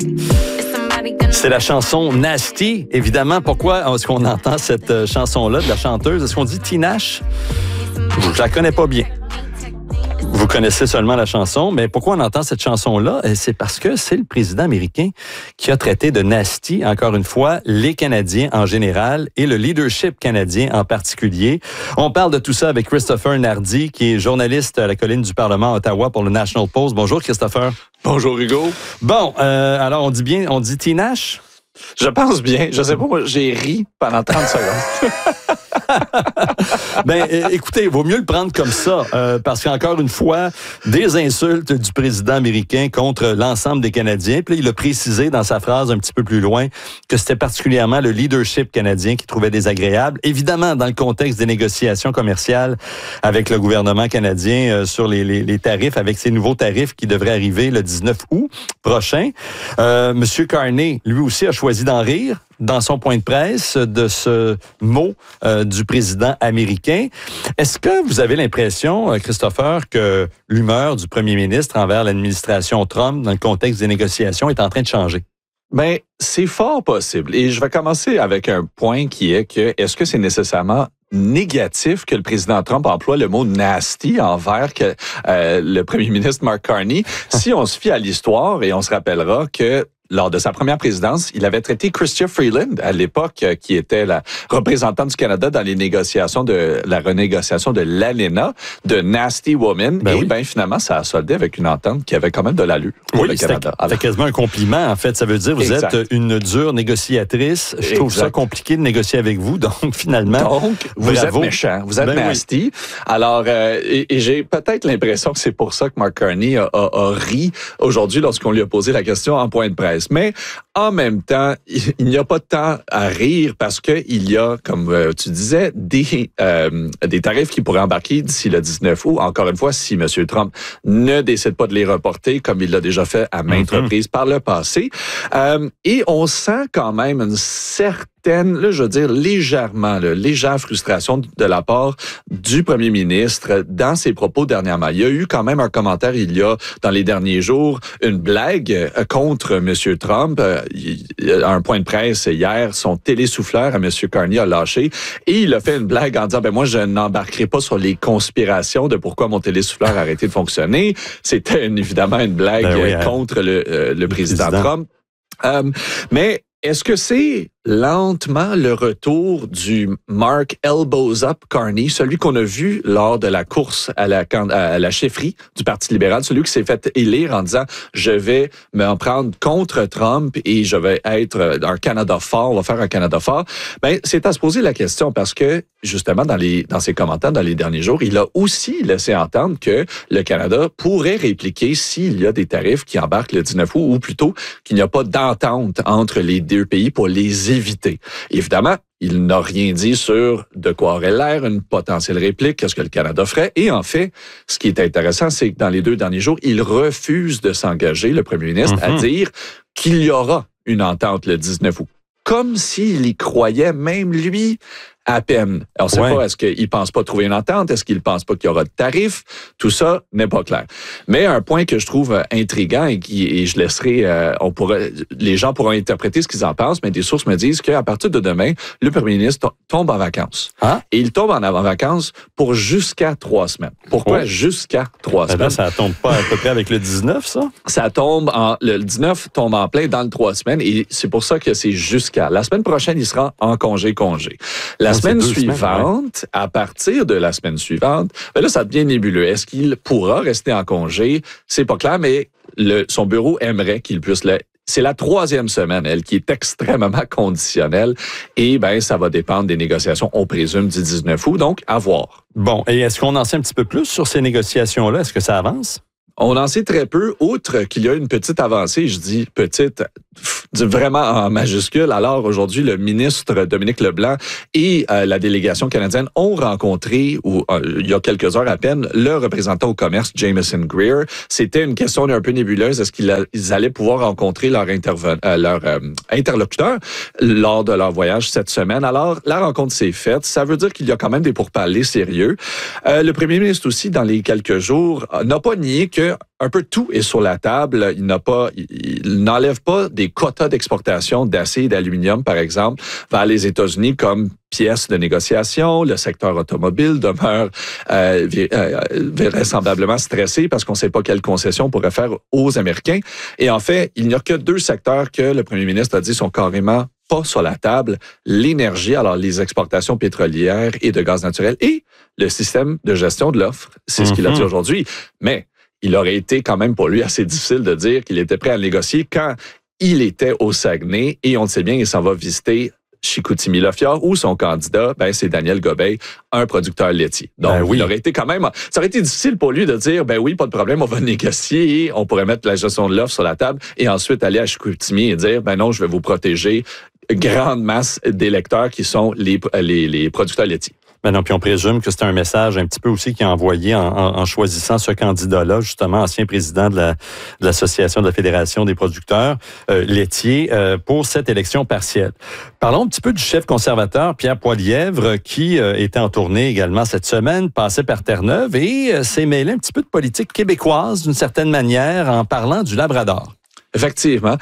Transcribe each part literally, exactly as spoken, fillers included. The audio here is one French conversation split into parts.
C'est la chanson Nasty. Évidemment, pourquoi est-ce qu'on entend cette chanson-là de la chanteuse? Est-ce qu'on dit Tinashe? Je la connais pas bien. Vous connaissez seulement la chanson, mais pourquoi on entend cette chanson-là? C'est parce que c'est le président américain qui a traité de nasty, encore une fois, les Canadiens en général et le leadership canadien en particulier. On parle de tout ça avec Christopher Nardi, qui est journaliste à la colline du Parlement à Ottawa pour le National Post. Bonjour, Christopher. Bonjour, Hugo. Bon, euh, alors on dit bien, on dit Tinashe? Je pense bien. Je sais pas, moi, j'ai ri pendant trente secondes. Ben, écoutez, il vaut mieux le prendre comme ça, euh, parce qu'encore une fois, des insultes du président américain contre l'ensemble des Canadiens. Puis là, il a précisé dans sa phrase un petit peu plus loin que c'était particulièrement le leadership canadien qui trouvait désagréable. Évidemment, dans le contexte des négociations commerciales avec le gouvernement canadien euh, sur les, les, les tarifs, avec ces nouveaux tarifs qui devraient arriver le dix-neuf août prochain. Euh, Monsieur Carney, lui aussi, a choisi d'en rire dans son point de presse de ce mot euh, du président américain. Est-ce que vous avez l'impression, Christopher, que l'humeur du premier ministre envers l'administration Trump dans le contexte des négociations est en train de changer? Bien, c'est fort possible. Et je vais commencer avec un point qui est que est-ce que c'est nécessairement négatif que le président Trump emploie le mot « nasty » envers que, euh, le premier ministre Mark Carney? Si on se fie à l'histoire, et on se rappellera que lors de sa première présidence, il avait traité Chrystia Freeland, à l'époque, qui était la représentante du Canada dans les négociations de la renégociation de l'ALENA, de Nasty Woman. Ben et oui. ben finalement, ça a soldé avec une entente qui avait quand même de l'allure pour oui, le Canada. C'est quasiment un compliment, en fait. Ça veut dire que vous exact. êtes une dure négociatrice. Je trouve exact. ça compliqué de négocier avec vous, donc finalement, donc vous bravo. êtes méchant, vous êtes ben nasty. Oui. Alors, euh, et, et j'ai peut-être l'impression que c'est pour ça que Mark Carney a, a, a ri aujourd'hui lorsqu'on lui a posé la question en point de presse. Mais en même temps, il n'y a pas de temps à rire parce qu'il y a, comme tu disais, des, euh, des tarifs qui pourraient embarquer d'ici le dix-neuf août. Encore une fois, si M. Trump ne décide pas de les reporter, comme il l'a déjà fait à maintes mm-hmm. reprises par le passé. Euh, et on sent quand même une certaine, là, je veux dire légèrement, là, légère frustration de la part du premier ministre dans ses propos dernièrement. Il y a eu quand même un commentaire il y a, dans les derniers jours, une blague contre M. Trump. Il, à un point de presse hier, son télésouffleur à M. Carney a lâché et il a fait une blague en disant, ben moi, je n'embarquerai pas sur les conspirations de pourquoi mon télésouffleur a arrêté de fonctionner. C'était une, évidemment une blague ben oui, hein. contre le, euh, le, le président, président Trump. Euh, mais est-ce que c'est lentement le retour du Mark Elbows Up Carney, celui qu'on a vu lors de la course à la, à la chefferie du Parti libéral, celui qui s'est fait élire en disant « je vais m'en prendre contre Trump et je vais être un Canada fort, on va faire un Canada fort », ben c'est à se poser la question parce que, justement, dans, les, dans ses commentaires dans les derniers jours, il a aussi laissé entendre que le Canada pourrait répliquer s'il y a des tarifs qui embarquent le dix-neuf août ou plutôt qu'il n'y a pas d'entente entre les deux pays pour les éviter. Évidemment, il n'a rien dit sur de quoi aurait l'air une potentielle réplique, qu'est-ce que le Canada ferait. Et en fait, ce qui est intéressant, c'est que dans les deux derniers jours, il refuse de s'engager, le premier ministre, mm-hmm. à dire qu'il y aura une entente le dix-neuf août. Comme s'il y croyait, même lui, à peine. On ne sait ouais. pas, est-ce qu'il ne pense pas trouver une entente? Est-ce qu'il ne pense pas qu'il y aura de tarifs? Tout ça n'est pas clair. Mais un point que je trouve intriguant et, qui, et je laisserai, euh, on pourrait, les gens pourront interpréter ce qu'ils en pensent, mais des sources me disent qu'à partir de demain, le premier ministre tombe en vacances. Hein? Et il tombe en vacances pour jusqu'à trois semaines. Pourquoi oh. jusqu'à trois semaines? Là, ça tombe pas à peu près avec le dix-neuf, ça? Ça tombe en, le dix-neuf tombe en plein dans le trois semaines et c'est pour ça que c'est jusqu'à. La semaine prochaine, il sera en congé-congé. La La semaine suivante, semaines, ouais. à partir de la semaine suivante, ben là, ça devient nébuleux. Est-ce qu'il pourra rester en congé? C'est pas clair, mais le, son bureau aimerait qu'il puisse le... C'est la troisième semaine, elle, qui est extrêmement conditionnelle. Et ben, ça va dépendre des négociations, on présume, du dix-neuf août. Donc, à voir. Bon, et est-ce qu'on en sait un petit peu plus sur ces négociations-là? Est-ce que ça avance? On en sait très peu, outre qu'il y a une petite avancée, je dis petite, vraiment en majuscule. Alors aujourd'hui, le ministre Dominique Leblanc et euh, la délégation canadienne ont rencontré, ou euh, il y a quelques heures à peine, le représentant au commerce, Jameson Greer. C'était une question un peu nébuleuse. Est-ce qu'ils a, ils allaient pouvoir rencontrer leur, interven- euh, leur euh, interlocuteur lors de leur voyage cette semaine? Alors, la rencontre s'est faite. Ça veut dire qu'il y a quand même des pourparlers sérieux. Euh, le premier ministre aussi, dans les quelques jours, n'a pas nié que un peu tout est sur la table. Il n'a pas, il, il n'enlève pas des quotas d'exportation d'acier et d'aluminium, par exemple, vers les États-Unis comme pièce de négociation. Le secteur automobile demeure euh, euh, vraisemblablement stressé parce qu'on ne sait pas quelles concessions on pourrait faire aux Américains. Et en fait, il n'y a que deux secteurs que le premier ministre a dit sont carrément pas sur la table, l'énergie, alors les exportations pétrolières et de gaz naturel, et le système de gestion de l'offre. C'est mm-hmm. ce qu'il a dit aujourd'hui. Mais il aurait été quand même pour lui assez difficile de dire qu'il était prêt à négocier quand il était au Saguenay, et on le sait bien, il s'en va visiter Chicoutimi-Le-Fjord, où son candidat, ben, c'est Daniel Gobeil, un producteur laitier. Donc, ben oui. il aurait été quand même, ça aurait été difficile pour lui de dire, ben oui, pas de problème, on va négocier, on pourrait mettre la gestion de l'offre sur la table et ensuite aller à Chicoutimi et dire, ben non, je vais vous protéger grande masse d'électeurs qui sont les, les, les producteurs laitiers. Ben non, puis on présume que c'est un message un petit peu aussi qu'il a envoyé en, en, en choisissant ce candidat-là, justement, ancien président de, la, de l'Association de la Fédération des producteurs euh, laitiers, euh, pour cette élection partielle. Parlons un petit peu du chef conservateur, Pierre Poilievre, qui euh, était en tournée également cette semaine, passait par Terre-Neuve et euh, s'est mêlé un petit peu de politique québécoise, d'une certaine manière, en parlant du Labrador. Effectivement.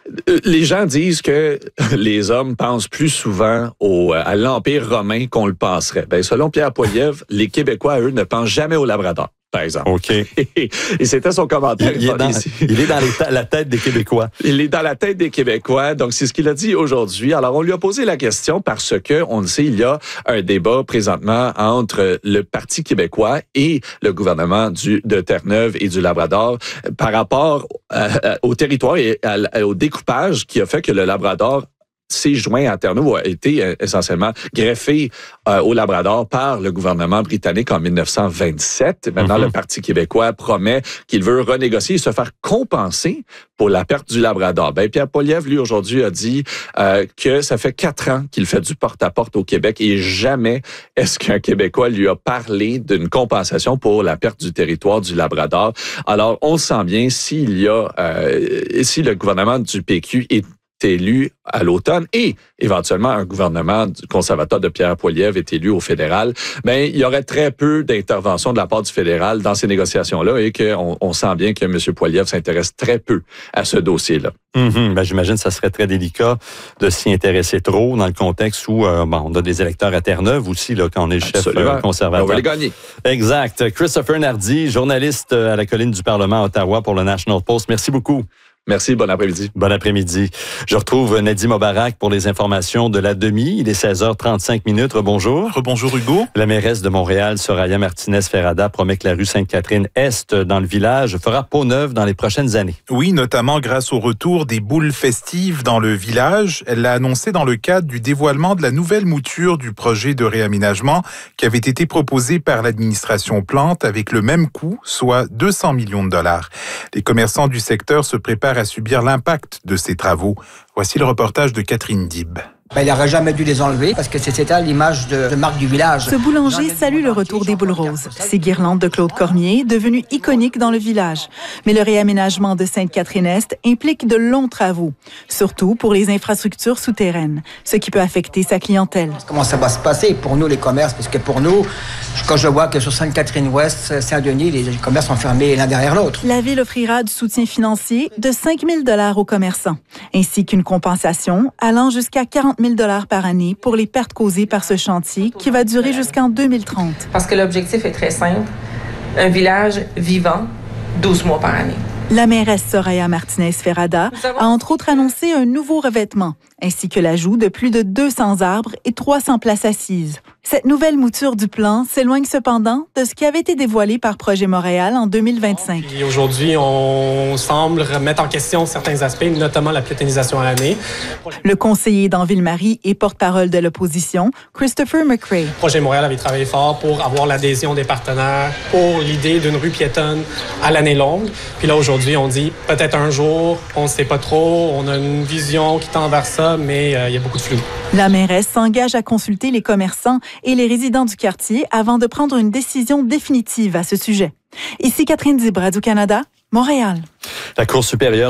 Les gens disent que les hommes pensent plus souvent au, à l'Empire romain qu'on le penserait. Ben, selon Pierre Poilievre, les Québécois, eux, ne pensent jamais au Labrador, par exemple. OK. Et, et c'était son commentaire. Il, il est dans, il est dans les ta- la tête des Québécois. Il est dans la tête des Québécois. Donc, c'est ce qu'il a dit aujourd'hui. Alors, on lui a posé la question parce que, on le sait, il y a un débat présentement entre le Parti québécois et le gouvernement du, de Terre-Neuve et du Labrador par rapport à, à, au territoire et à, à, au découpage qui a fait que le Labrador s'est joint à Terre-Neuve, a été euh, essentiellement greffé euh, au Labrador par le gouvernement britannique en dix-neuf cent vingt-sept. Maintenant, mm-hmm. le Parti québécois promet qu'il veut renégocier et se faire compenser pour la perte du Labrador. Ben, Pierre Poilievre, lui, aujourd'hui, a dit euh, que ça fait quatre ans qu'il fait du porte-à-porte au Québec et jamais est-ce qu'un Québécois lui a parlé d'une compensation pour la perte du territoire du Labrador. Alors, on sent bien s'il y a, euh, si le gouvernement du P Q est élu à l'automne et éventuellement un gouvernement conservateur de Pierre Poilievre est élu au fédéral, ben il y aurait très peu d'intervention de la part du fédéral dans ces négociations-là et qu'on on sent bien que M. Poilievre s'intéresse très peu à ce dossier-là. Mm-hmm. Ben, j'imagine que ça serait très délicat de s'y intéresser trop dans le contexte où euh, bon, on a des électeurs à Terre-Neuve aussi là, quand on est le chef euh, conservateur. On va les gagner. Exact. Christopher Nardi, journaliste à la colline du Parlement à Ottawa pour le National Post. Merci beaucoup. Merci, bon après-midi. Bon après-midi. Je retrouve Nadim Obarak pour les informations de la demi. Il est seize heures trente-cinq minutes. Rebonjour. Rebonjour Hugo. La mairesse de Montréal, Soraya Martinez-Ferrada, promet que la rue Sainte-Catherine-Est dans le village fera peau neuve dans les prochaines années. Oui, notamment grâce au retour des boules festives dans le village. Elle l'a annoncé dans le cadre du dévoilement de la nouvelle mouture du projet de réaménagement qui avait été proposé par l'administration Plante avec le même coût, soit deux cents millions de dollars. Les commerçants du secteur se préparent à subir l'impact de ces travaux. Voici le reportage de Catherine Dib. Ben, il n'aurait jamais dû les enlever parce que c'était l'image de, de marque du village. Ce boulanger salue le retour des boules roses. Ces guirlandes de Claude Cormier, devenues iconiques dans le village. Mais le réaménagement de Sainte-Catherine-Est implique de longs travaux, surtout pour les infrastructures souterraines, ce qui peut affecter sa clientèle. Comment ça va se passer pour nous, les commerces? Parce que pour nous, quand je vois que sur Sainte-Catherine-Ouest, Saint-Denis, les commerces sont fermés l'un derrière l'autre. La Ville offrira du soutien financier de cinq mille dollars aux commerçants, ainsi qu'une compensation allant jusqu'à quarante mille dollars par année pour les pertes causées par ce chantier qui va durer jusqu'en deux mille trente. Parce que l'objectif est très simple, un village vivant, douze mois par année. La mairesse Soraya Martinez-Ferrada a entre autres annoncé un nouveau revêtement, ainsi que l'ajout de plus de deux cents arbres et trois cents places assises. Cette nouvelle mouture du plan s'éloigne cependant de ce qui avait été dévoilé par Projet Montréal en deux mille vingt-cinq. Et aujourd'hui, on semble remettre en question certains aspects, notamment la piétonisation à l'année. Le conseiller dans Ville-Marie et porte-parole de l'opposition, Christopher McRae. Projet Montréal avait travaillé fort pour avoir l'adhésion des partenaires pour l'idée d'une rue piétonne à l'année longue. Puis là, aujourd'hui, on dit peut-être un jour, on ne sait pas trop, on a une vision qui tend vers ça, mais euh, il y a beaucoup de flou. La mairesse s'engage à consulter les commerçants et les résidents du quartier avant de prendre une décision définitive à ce sujet. Ici Catherine Dib, Radio-Canada, Montréal. La Cour supérieure